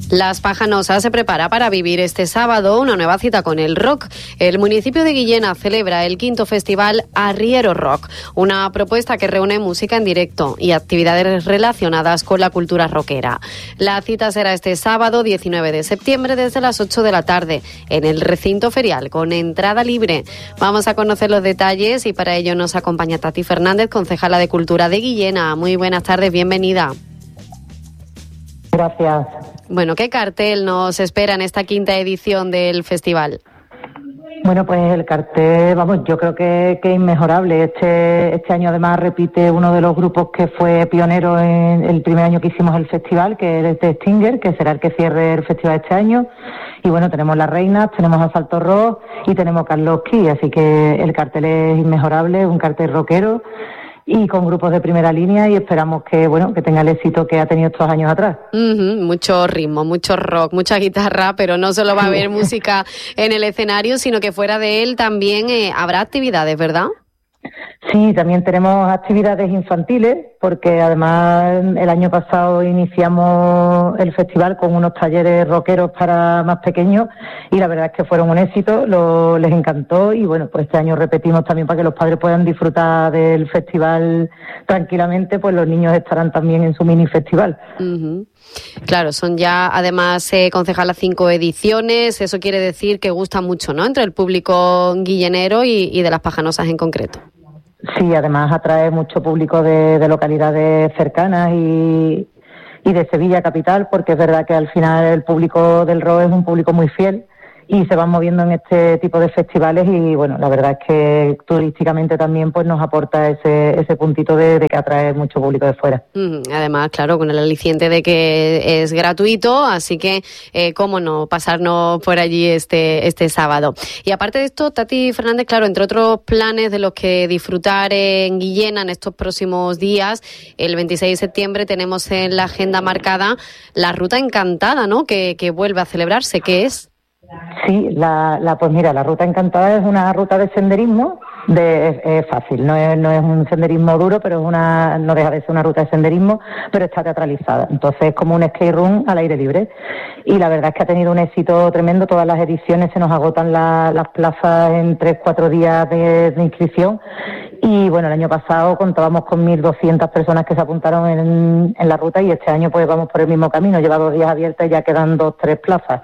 Las Pajanosas se prepara para vivir este sábado una nueva cita con el rock. El municipio de Guillena celebra el 5º festival Arriero Rock, una propuesta que reúne música en directo y actividades relacionadas con la cultura rockera. La cita será este sábado 19 de septiembre desde las 8 de la tarde en el recinto ferial con entrada libre. Vamos a conocer los detalles y para ello nos acompaña Tati Fernández, concejala de Cultura de Guillena. Muy buenas tardes, bienvenida. Gracias. Bueno, ¿qué cartel nos espera en esta 5ª edición del festival? Bueno, pues el cartel, yo creo que es inmejorable. Este año además repite uno de los grupos que fue pionero en el primer año que hicimos el festival, que es The Stinger, que será el que cierre el festival este año. Y bueno, tenemos Las Reinas, tenemos Asalto Rock y tenemos Carlos Key, así que el cartel es inmejorable, un cartel rockero y con grupos de primera línea, y esperamos que tenga el éxito que ha tenido estos años atrás. Mucho ritmo, mucho rock, mucha guitarra, pero no solo va a haber música en el escenario, sino que fuera de él también habrá actividades, ¿verdad? Sí, también tenemos actividades infantiles, porque además el año pasado iniciamos el festival con unos talleres rockeros para más pequeños y la verdad es que fueron un éxito, les encantó y bueno, pues este año repetimos también para que los padres puedan disfrutar del festival tranquilamente, pues los niños estarán también en su mini festival. Claro, son ya además, concejala, 5 ediciones, eso quiere decir que gusta mucho, ¿no?, entre el público guillenero y de Las Pajanosas en concreto. Sí, además atrae mucho público de localidades cercanas y de Sevilla capital, porque es verdad que al final el público del rock es un público muy fiel y se van moviendo en este tipo de festivales y bueno, la verdad es que turísticamente también pues nos aporta ese puntito de que atrae mucho público de fuera. Además, claro, con el aliciente de que es gratuito, así que cómo no pasarnos por allí este sábado. Y aparte de esto, Tati Fernández, claro, entre otros planes de los que disfrutar en Guillena en estos próximos días, el 26 de septiembre tenemos en la agenda marcada la Ruta Encantada, ¿no?, que vuelve a celebrarse. ¿Qué es? Sí, pues mira, la Ruta Encantada es una ruta de senderismo, es fácil, no es un senderismo duro, pero no deja de ser una ruta de senderismo, pero está teatralizada. Entonces es como un skate room al aire libre. Y la verdad es que ha tenido un éxito tremendo. Todas las ediciones se nos agotan las plazas en 3-4 días de inscripción. Y bueno, el año pasado contábamos con 1.200 personas que se apuntaron en la ruta y este año pues vamos por el mismo camino. Lleva 2 días abiertas y ya quedan 2-3 plazas.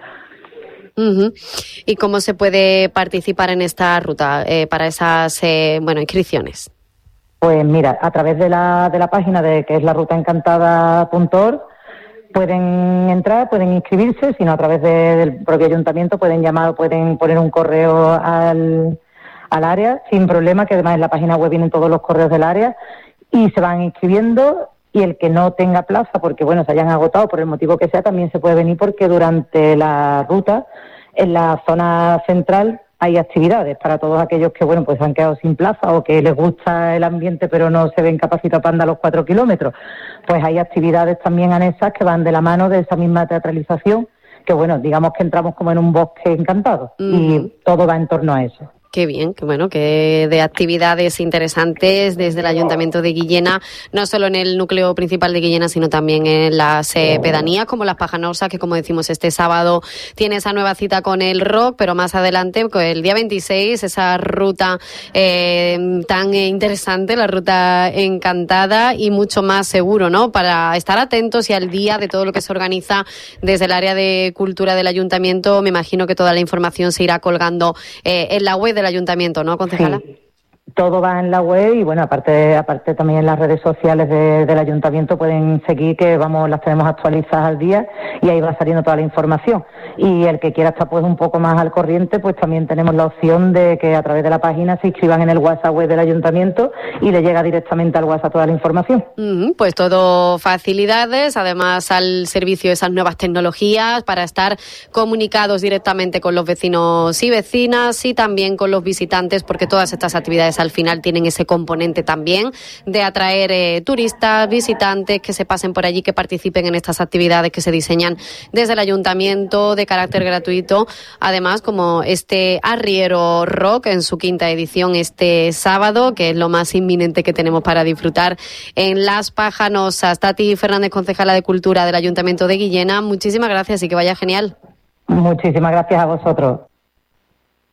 ¿Y cómo se puede participar en esta ruta para esas inscripciones? Pues mira, a través de la página que es larutaencantada.org pueden entrar, pueden inscribirse, sino a través del propio ayuntamiento pueden llamar o pueden poner un correo al área sin problema, que además en la página web vienen todos los correos del área y se van inscribiendo. Y el que no tenga plaza, porque se hayan agotado por el motivo que sea, también se puede venir porque durante la ruta, en la zona central, hay actividades para todos aquellos que, pues han quedado sin plaza o que les gusta el ambiente pero no se ven capacitados para andar los 4 kilómetros. Pues hay actividades también anexas que van de la mano de esa misma teatralización, que digamos que entramos como en un bosque encantado y todo va en torno a eso. Qué bien, que de actividades interesantes desde el Ayuntamiento de Guillena, no solo en el núcleo principal de Guillena, sino también en las pedanías como Las Pajanosas, que como decimos este sábado tiene esa nueva cita con el rock, pero más adelante, el día 26, esa ruta tan interesante, la Ruta Encantada y mucho más seguro, ¿no?, para estar atentos y al día de todo lo que se organiza desde el área de cultura del Ayuntamiento. Me imagino que toda la información se irá colgando en la web del Ayuntamiento, ¿no, concejala? Sí. Todo va en la web y aparte también en las redes sociales del Ayuntamiento pueden seguir que las tenemos actualizadas al día y ahí va saliendo toda la información. Y el que quiera estar pues un poco más al corriente, pues también tenemos la opción de que a través de la página se inscriban en el WhatsApp web del Ayuntamiento y le llega directamente al WhatsApp toda la información. Pues todo facilidades, además al servicio de esas nuevas tecnologías para estar comunicados directamente con los vecinos y vecinas y también con los visitantes, porque todas estas actividades actividades al final tienen ese componente también de atraer turistas, visitantes que se pasen por allí, que participen en estas actividades que se diseñan desde el ayuntamiento de carácter gratuito. Además, como este Arriero Rock en su 5ª edición este sábado, que es lo más inminente que tenemos para disfrutar en Las Pajanosas. Tati Fernández, concejala de Cultura del Ayuntamiento de Guillena, muchísimas gracias y que vaya genial. Muchísimas gracias a vosotros.